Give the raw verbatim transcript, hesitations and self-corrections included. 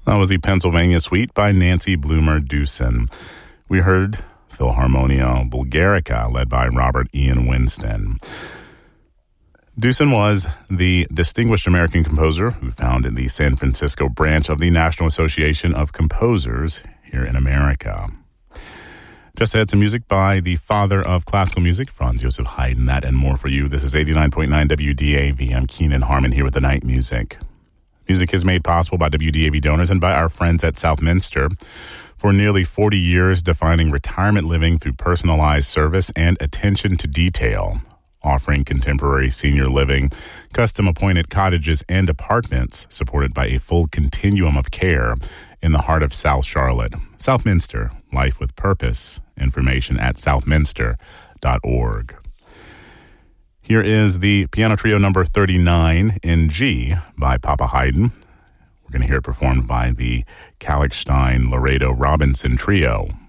That was the Pennsylvania Suite by Nancy Bloomer Dewson. We heard Philharmonia Bulgarica, led by Robert Ian Winston. Dewson was the distinguished American composer who founded the San Francisco branch of the National Association of Composers here in America. Just had some music by the father of classical music, Franz Joseph Haydn. That and more for you. This is eighty-nine point nine W D A V. I'm Keenan Harmon here with the night music. Music is made possible by W D A V donors and by our friends at Southminster. For nearly forty years, defining retirement living through personalized service and attention to detail, offering contemporary senior living, custom-appointed cottages and apartments supported by a full continuum of care in the heart of South Charlotte. Southminster, life with purpose. Information at southminster dot org. Here is the piano trio number thirty-nine in G by Papa Haydn. We're going to hear it performed by the Kallichstein Laredo Robinson Trio.